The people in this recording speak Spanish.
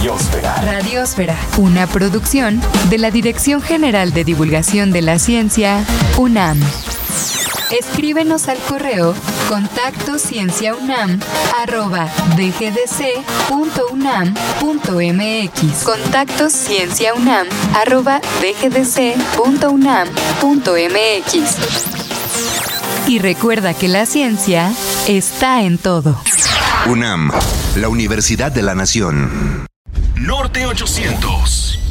Radiosfera, una producción de la Dirección General de Divulgación de la Ciencia, UNAM. Escríbenos al correo contactocienciaunam@dgdc.unam.mx. contactocienciaunam@dgdc.unam.mx. Y recuerda que la ciencia está en todo. UNAM, la Universidad de la Nación. Norte 800.